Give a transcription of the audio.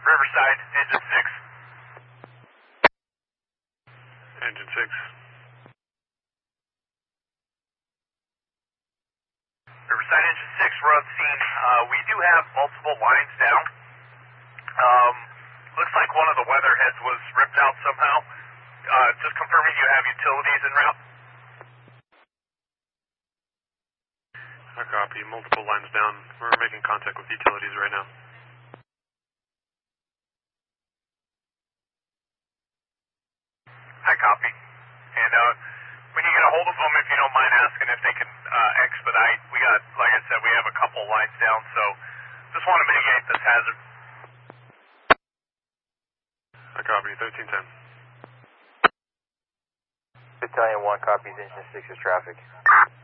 Riverside, engine 6. Engine 6. Riverside, engine 6, we're on scene. We do have multiple lines down. Looks like one of the weather heads was ripped out somehow. Just confirming you have utilities en route. I copy. Multiple lines down. We're making contact with utilities right now. I copy. And when you get a hold of them, if you don't mind asking if they can expedite. We got, like I said, we have a couple lines down, so just want to mitigate this hazard. I copy. 1310. Battalion 1 copies, engine 6 is traffic.